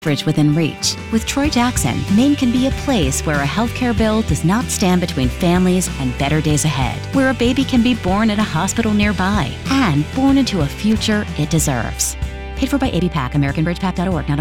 coverage within reach. With Troy Jackson, Maine can be a place where a healthcare bill does not stand between families and better days ahead, where a baby can be born at a hospital nearby and born into a future it deserves. Paid for by ABPAC, AmericanBridgePAC.org, not